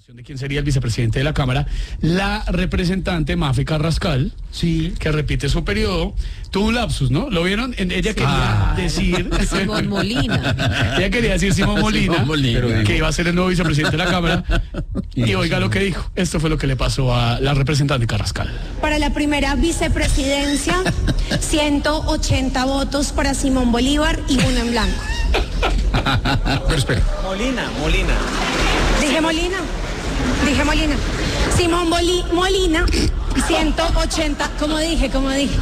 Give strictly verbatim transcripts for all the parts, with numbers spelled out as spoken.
De quién sería el vicepresidente de la Cámara, la representante Mafe Carrascal, sí, que repite su periodo, tuvo un lapsus, ¿no? ¿Lo vieron? Ella quería ah, decir Simón Molina. Ella quería decir Simón Molina, Simón Molina, que iba a ser el nuevo vicepresidente de la Cámara. Y oiga lo que dijo. Esto fue lo que le pasó a la representante Carrascal. Para la primera vicepresidencia, ciento ochenta votos para Simón Bolívar y uno en blanco. Pero espere. Molina, Molina. Dije Molina. Dije Molina. Simón Boli Molina, ciento ochenta. Como dije, como dije.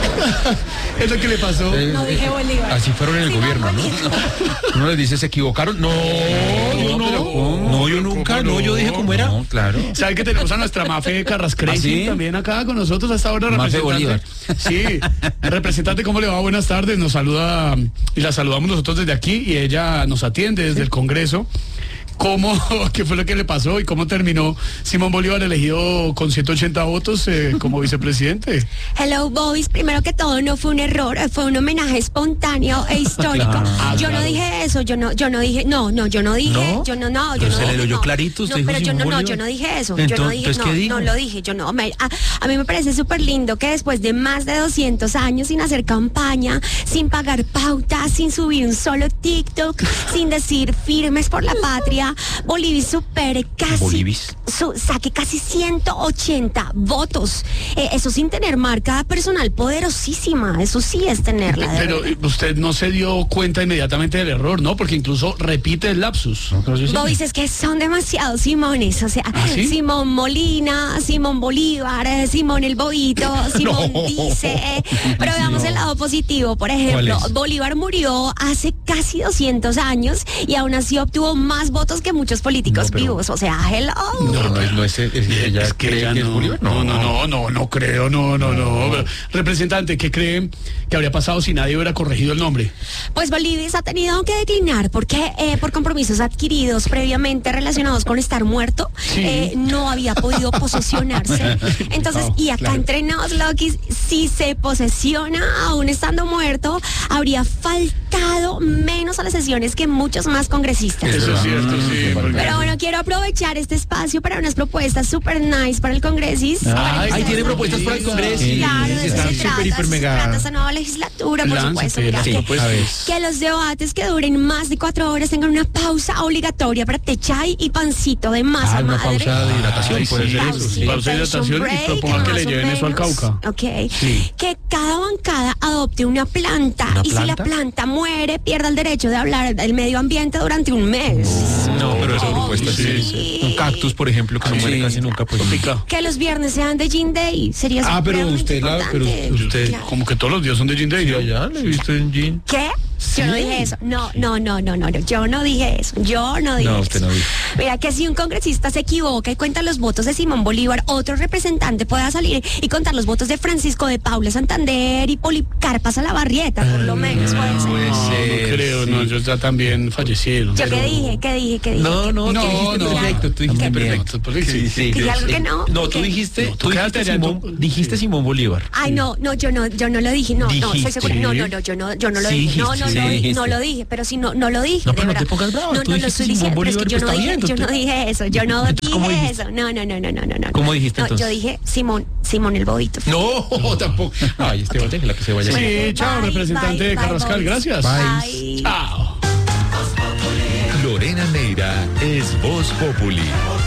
Es lo que le pasó. Eh, no dije Bolívar. Así fueron en el Simón gobierno, Bolívar. ¿no? Uno les dice, ¿se equivocaron? No, no, no. No, no yo nunca, no, yo dije cómo era. No, claro. ¿Sabe que tenemos a nuestra Mafe Carrascal ¿Ah, sí? también acá con nosotros hasta ahora? Mafe Bolívar. Sí, representante, ¿cómo le va? Buenas tardes. Nos saluda y la saludamos nosotros desde aquí y ella nos atiende desde el Congreso. ¿Cómo, qué fue lo que le pasó y cómo terminó Simón Bolívar elegido con ciento ochenta votos eh, como vicepresidente? Hello, boys. Primero que todo, no fue un error, fue un homenaje espontáneo e histórico. Ah, yo claro. no dije eso, yo no, yo no dije, no, no, yo no dije, ¿No? yo no, no, Pero yo no se le dije, oyó no. clarito, usted no, dijo pero yo Simón no, no, Bolívar. yo no dije eso, Entonces, yo no dije, ¿qué no, dijo? no lo dije, yo no, me, a, a mí me parece súper lindo que después de más de doscientos años sin hacer campaña, sin pagar pautas, sin subir un solo TikTok, sin decir firmes por la patria, Bolivia supere casi, Bolivis. su, saque casi ciento ochenta votos, eh, eso sin tener marca personal poderosísima, eso sí es tenerla. de Pero verdad. usted no se dio cuenta inmediatamente del error, ¿no? Porque incluso repite el lapsus. Vos dices que son demasiados Simones, o sea, ¿Ah, sí? Simón Molina, Simón Bolívar, eh, Simón el Bobito, Simón No. dice, eh, pero veamos el lado positivo, por ejemplo, ¿Cuál es? Bolívar murió hace casi doscientos años y aún así obtuvo más votos que muchos políticos No, pero- vivos, o sea, hello. No, no es, no es, es- ella Es que cree ella que es no, Bolívar. no, no, no, no, no creo, no, no, no. Pero, representante, ¿qué creen que habría pasado si nadie hubiera corregido el nombre? Pues Bolivia ha tenido que declinar porque eh, por compromisos adquiridos previamente relacionados con estar muerto, Sí. eh, no había podido posesionarse. Entonces, No, y acá claro. entre nos, Lokis, si se posesiona aún estando muerto, habría faltado menos a las sesiones que muchos más congresistas. Eso es cierto, sí. porque- Pero bueno, quiero aprovechar este espacio para unas propuestas super nice para el Congresis. Ay, para que Ay, ustedes tiene lo propuestas para el piensen. Congreso. Sí, claro, de Sí, eso está se súper, trata, hiper, se mega. trata esta nueva legislatura, por Láncete, supuesto. Mira, las que- propuestas. que los debates que duren más de cuatro horas tengan una pausa obligatoria para té chai y pancito de masa Ah, una madre. pausa de hidratación, Ay, puede sí, ser eso, pausa, sí. pausa de hidratación y break, proponga que le más o lleven eso al menos. Cauca. Ok. Sí. Que cada bancada adopte una planta ¿Una y si la planta? planta muere, pierda el derecho de hablar del medio ambiente durante un mes. No, pero esa Oh, propuesta sí. sí. Un cactus, por ejemplo, que no Sí. muere casi nunca, pues. Pica. Que los viernes sean de Gin Day sería Ah, pero supremamente usted la- pero importante. usted- Claro. Como que todos los días son de Gin Day, Sí, ¿no? allá le he visto en jean. ¿Qué? Yo no dije eso. No, no, no, no, no, no. Yo no dije eso. Yo no dije No, usted eso. no dijo. Mira, que si un congresista se equivoca y cuenta los votos de Simón Bolívar, otro representante pueda salir y contar los votos de Francisco de Paula Santander y Policarpa Salabarrieta, por lo menos puede ser. puede No, ser, no creo, sí. no, ellos ya también fallecieron. ¿Yo pero- qué dije? ¿Qué dije? ¿Qué dije? No, no, No, tú dijiste no. perfecto, tú dijiste También perfecto. bien. Sí, sí, ¿Dije algo que no? No, tú ¿Qué? dijiste, No, tú tú dijiste quédate allá en Simón, tu- dijiste Simón Bolívar. Ay, no, no, yo no, yo no lo dije, no, no, estoy Dijiste. segura, no, no, no, yo no, yo no lo Sí dije, no, no, dijiste, no, sí no, dijiste. lo dije, pero si no, no lo dije, No, de pero no te verdad. pongas brava, no, tú no lo dijiste estoy Simón diciendo, pero es que Bolívar, yo pues no está dije, bien, yo tú- no dije eso, yo no Entonces, ¿cómo dije dijiste? eso, no, no, no, no, no, no, no. ¿Cómo dijiste No, yo entonces? dije Simón, Simón el Bobito. No, tampoco. Ay, Esteban, déjela que se vaya. Sí, Bueno, chao, bye, representante bye, de bye, Carrascal, boys. gracias. Bye. Chao. Lorena Neira es Voz Populi.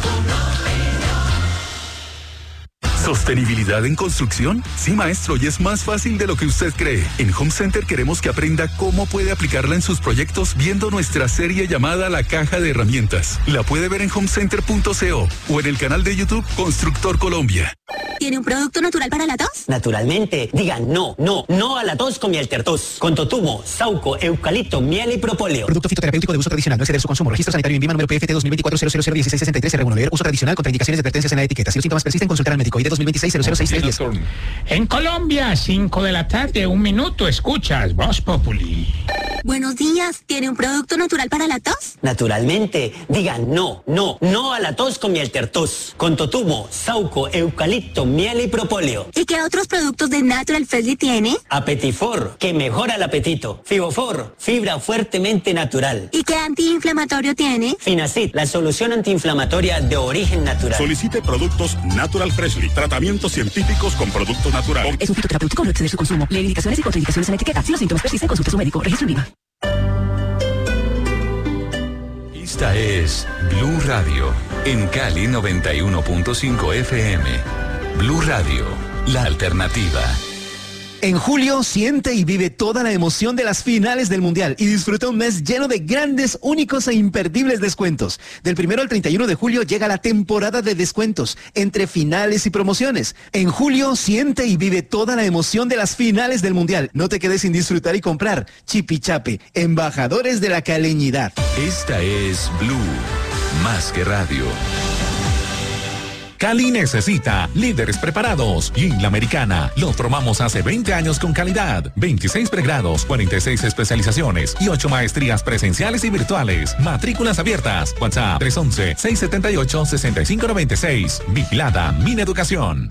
¿Sostenibilidad en construcción? Sí, maestro, y es más fácil de lo que usted cree. En Home Center queremos que aprenda cómo puede aplicarla en sus proyectos viendo nuestra serie llamada La Caja de Herramientas. La puede ver en homecenter punto co o en el canal de YouTube Constructor Colombia. ¿Tiene un producto natural para la tos? Naturalmente, digan no, no, no a la tos con miel tertos. Con totumo, sauco, eucalipto, miel y propóleo. Producto fitoterapéutico de uso tradicional, no exceder su consumo. Registro sanitario en Vima número P F T dos mil veinticuatro cero cero cero dieciséis sesenta y tres R uno. Leer uso tradicional, contraindicaciones y advertencias en la etiqueta. Si los síntomas persisten, consultar al médico. I D dos mil veintiséis cero cero seis tres diez. En Colombia, cinco de la tarde, un minuto, escuchas Voz Populi. Buenos días, ¿tiene un producto natural para la tos? Naturalmente, digan no, no, no a la tos con miel tertos. Con totumo, sauco, eucalipto, con miel y propóleo. ¿Y qué otros productos de Natural Freshly tiene? Apetifor, que mejora el apetito. Fibofor, fibra fuertemente natural. ¿Y qué antiinflamatorio tiene? Finacid, la solución antiinflamatoria de origen natural. Solicite productos Natural Freshly, tratamientos científicos con productos naturales. Es un fitoterapéutico, no exceder su consumo. Lee indicaciones y contraindicaciones en la etiqueta. Si los síntomas persisten, consulte a su médico. Registro en IVA. Esta es Blue Radio, en Cali noventa y uno punto cinco F M. Blue Radio, la alternativa. En julio, siente y vive toda la emoción de las finales del Mundial y disfruta un mes lleno de grandes, únicos e imperdibles descuentos. Del primero al treinta y uno de julio llega la temporada de descuentos entre finales y promociones. En julio, siente y vive toda la emoción de las finales del Mundial. No te quedes sin disfrutar y comprar. Chipichape, embajadores de la caleñidad. Esta es Blue, más que radio. Cali necesita líderes preparados y en la Americana lo formamos hace veinte años con calidad. veintiséis pregrados, cuarenta y seis especializaciones y ocho maestrías presenciales y virtuales. Matrículas abiertas. WhatsApp tres once, seis setenta y ocho, sesenta y cinco noventa y seis. Vigilada Mineducación.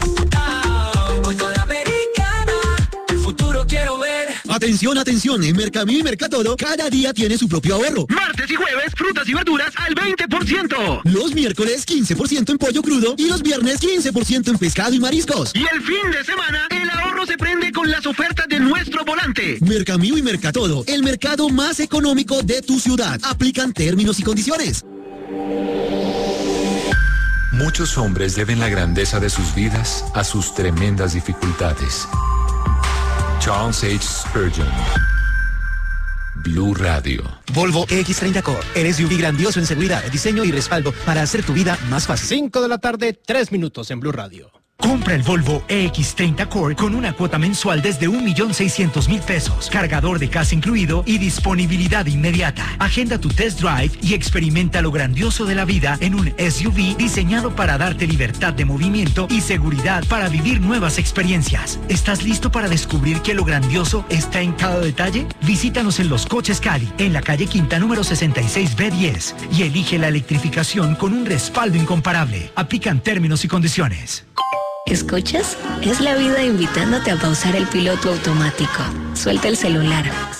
Atención, atención, en Mercamí y Mercatoro cada día tiene su propio ahorro. Martes y jueves, frutas y verduras al veinte por ciento. Los miércoles, quince por ciento en pollo crudo y los viernes, quince por ciento en pescado y mariscos. Y el fin de semana, el ahorro se prende con las ofertas de nuestro volante. Mercamí y Mercatoro, el mercado más económico de tu ciudad. Aplican términos y condiciones. Muchos hombres deben la grandeza de sus vidas a sus tremendas dificultades. Charles H. Spurgeon. Blue Radio. Volvo X treinta Core, el S U V grandioso en seguridad, diseño y respaldo para hacer tu vida más fácil. cinco de la tarde, tres minutos en Blue Radio. Compra el Volvo E X treinta Core con una cuota mensual desde un millón seiscientos mil pesos, cargador de casa incluido y disponibilidad inmediata. Agenda tu test drive y experimenta lo grandioso de la vida en un S U V diseñado para darte libertad de movimiento y seguridad para vivir nuevas experiencias. ¿Estás listo para descubrir que lo grandioso está en cada detalle? Visítanos en Los Coches Cali, en la calle Quinta número sesenta y seis B diez y elige la electrificación con un respaldo incomparable. Aplican términos y condiciones. ¿Escuchas? Es la vida invitándote a pausar el piloto automático. Suelta el celular,